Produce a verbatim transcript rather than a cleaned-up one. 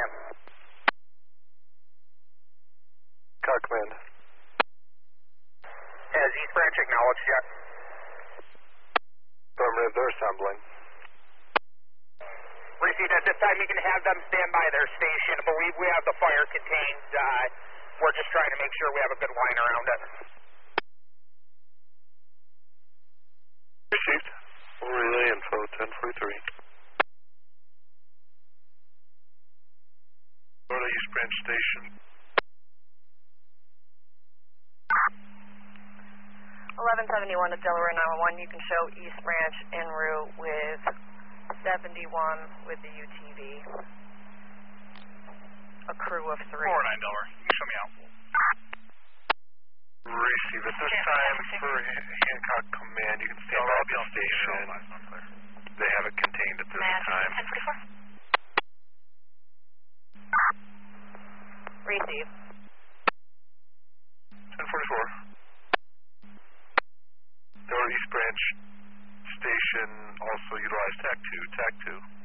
time. Car command. Has East Branch acknowledged yet? Affirmative, they're assembling. Received. At this time, you can have them stand by their station. I believe we have the fire contained. Uh, we're just trying to make sure we have a good line around it. Received. Relay info, ten forty-three. Go to East Branch Station. eleven seventy-one to Delaware nine one one. You can show East Branch en route with seventy-one with the U T V. A crew of three. four nine Delaware. You can show me out. Receive. At this time, for Hancock Command, you can stand by the station. They have it contained at this time. Receive. ten forty-four. Delaware East Branch Station also utilize TAC two. TAC two.